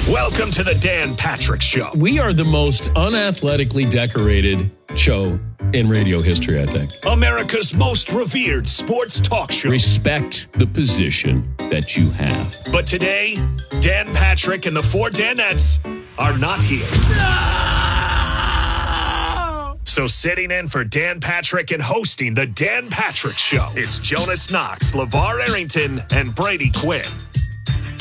Welcome to the Dan Patrick Show. We are the most unathletically decorated show in radio history, I think. America's most revered sports talk show. Respect the position that you have. But today, Dan Patrick and the four Danettes are not here. So sitting in for Dan Patrick and hosting the Dan Patrick Show, it's Jonas Knox, LeVar Arrington, and Brady Quinn.